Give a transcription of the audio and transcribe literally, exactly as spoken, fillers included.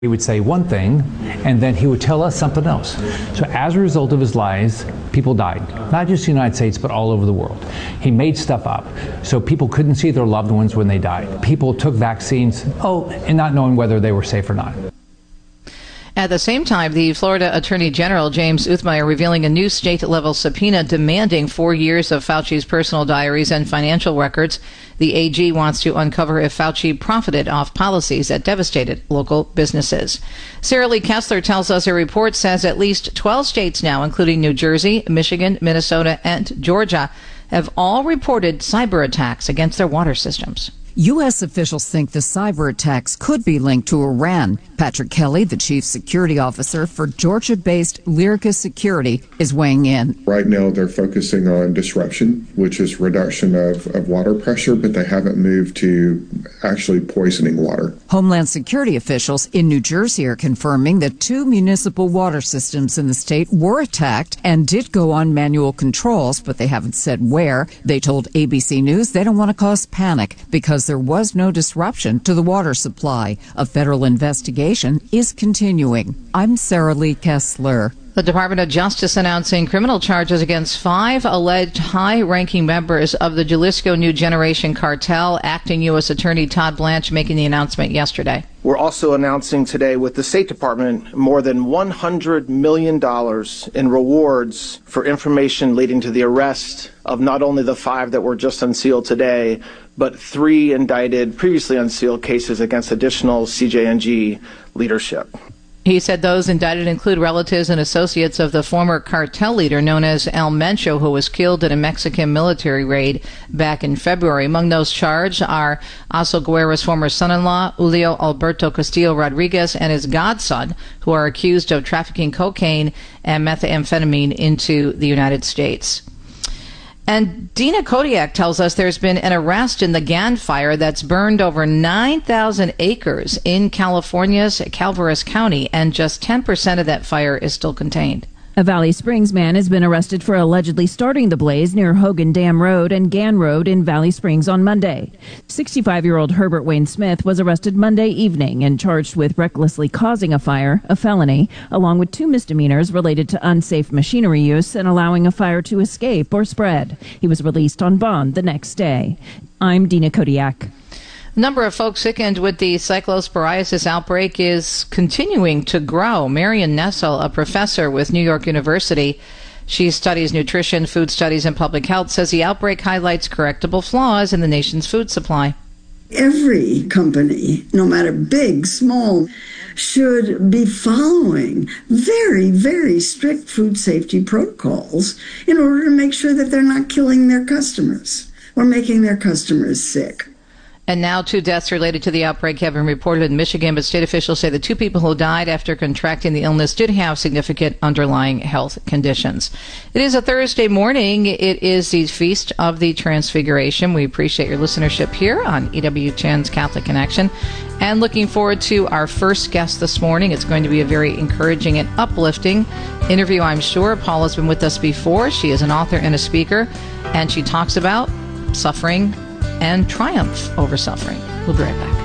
He would say one thing, and then he would tell us something else. So as a result of his lies, people died. Not just the United States, but all over the world. He made stuff up, so people couldn't see their loved ones when they died. People took vaccines, oh, and not knowing whether they were safe or not. At the same time, the Florida Attorney General, James Uthmeier, revealing a new state-level subpoena demanding four years of Fauci's personal diaries and financial records. The A G wants to uncover if Fauci profited off policies that devastated local businesses. Sarah Lee Kessler tells us a report says at least twelve states now, including New Jersey, Michigan, Minnesota, and Georgia, have all reported cyber attacks against their water systems. U S officials think the cyber attacks could be linked to Iran. Patrick Kelly, the chief security officer for Georgia-based Lyrica Security, is weighing in. Right now, they're focusing on disruption, which is reduction of, of water pressure, but they haven't moved to actually poisoning water. Homeland Security officials in New Jersey are confirming that two municipal water systems in the state were attacked and did go on manual controls, but they haven't said where. They told A B C News they don't want to cause panic because there was no disruption to the water supply. A federal investigation is continuing. I'm Sarah Lee Kessler. The Department of Justice announcing criminal charges against five alleged high-ranking members of the Jalisco New Generation cartel. Acting U S Attorney Todd Blanche making the announcement yesterday. We're also announcing today with the State Department more than one hundred million dollars in rewards for information leading to the arrest of not only the five that were just unsealed today, but three indicted, previously unsealed cases against additional C J N G leadership. He said those indicted include relatives and associates of the former cartel leader known as El Mencho, who was killed in a Mexican military raid back in February. Among those charged are Aso Guerra's former son-in-law, Julio Alberto Castillo Rodriguez, and his godson, who are accused of trafficking cocaine and methamphetamine into the United States. And Dina Kodiak tells us there's been an arrest in the Gan fire that's burned over nine thousand acres in California's Calvaris County, and just ten percent of that fire is still contained. A Valley Springs man has been arrested for allegedly starting the blaze near Hogan Dam Road and Gan Road in Valley Springs on Monday. sixty-five-year-old Herbert Wayne Smith was arrested Monday evening and charged with recklessly causing a fire, a felony, along with two misdemeanors related to unsafe machinery use and allowing a fire to escape or spread. He was released on bond the next day. I'm Dina Kodiak. The number of folks sickened with the cyclosporiasis outbreak is continuing to grow. Marion Nessel, a professor with New York University, she studies nutrition, food studies, and public health, says the outbreak highlights correctable flaws in the nation's food supply. Every company, no matter big, small, should be following very, very strict food safety protocols in order to make sure that they're not killing their customers or making their customers sick. And now two deaths related to the outbreak have been reported in Michigan, but state officials say the two people who died after contracting the illness did have significant underlying health conditions. It is a Thursday morning. It is the Feast of the Transfiguration. We appreciate your listenership here on E W Chen's Catholic Connection, and looking forward to our first guest this morning. It's going to be a very encouraging and uplifting interview, I'm sure. Paula's been with us before. She is an author and a speaker, and she talks about suffering and triumph over suffering. We'll be right back.